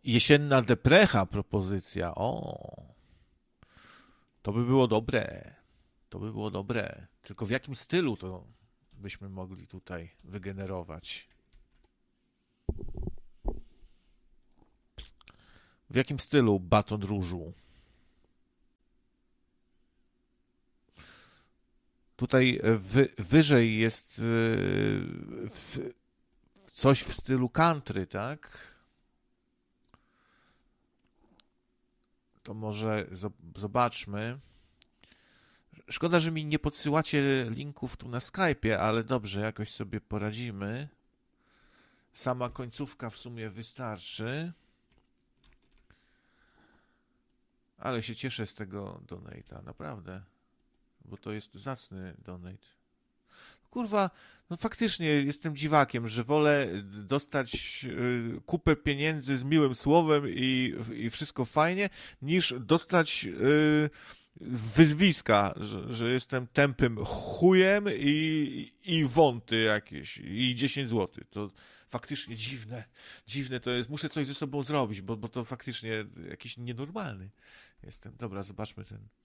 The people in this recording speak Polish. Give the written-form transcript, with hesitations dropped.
Jesienna deprecha propozycja. O, to by było dobre. To by było dobre. Tylko w jakim stylu to byśmy mogli tutaj wygenerować? W jakim stylu baton różu? Tutaj wyżej jest coś w stylu country, tak? To może zobaczmy. Szkoda, że mi nie podsyłacie linków tu na Skype'ie, ale dobrze, jakoś sobie poradzimy. Sama końcówka w sumie wystarczy. Ale się cieszę z tego donate'a, naprawdę. Bo to jest zacny donate. Kurwa, no faktycznie jestem dziwakiem, że wolę dostać kupę pieniędzy z miłym słowem i wszystko fajnie, niż dostać wyzwiska, że jestem tępym chujem i wąty jakieś i 10 zł. To faktycznie dziwne. Dziwne to jest. Muszę coś ze sobą zrobić, bo to faktycznie jakiś nienormalny jestem. Dobra, zobaczmy ten